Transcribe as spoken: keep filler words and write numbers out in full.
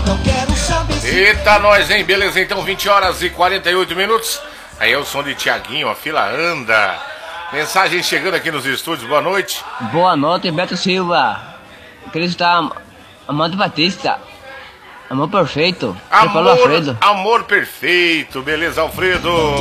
Eita, nós, hein? Beleza, então, vinte horas e quarenta e oito minutos. Aí é o som de Tiaguinho, a fila anda. Mensagem chegando aqui nos estúdios, boa noite. Boa noite, Beto Silva. Cristo está Amado Batista. Amor perfeito. Amor, amor perfeito, beleza, Alfredo.